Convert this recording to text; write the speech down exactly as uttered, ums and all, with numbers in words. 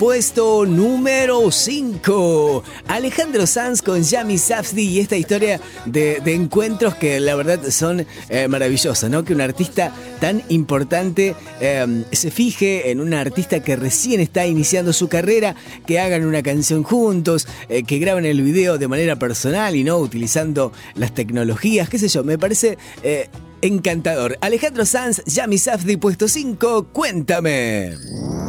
Puesto número cinco. Alejandro Sanz con Yami Safdie y esta historia de, de encuentros que la verdad son eh, maravillosas, ¿no? Que un artista tan importante eh, se fije en una artista que recién está iniciando su carrera, que hagan una canción juntos, eh, que graben el video de manera personal y no utilizando las tecnologías, qué sé yo, me parece eh, encantador. Alejandro Sanz, Yami Safdie, puesto cinco, cuéntame.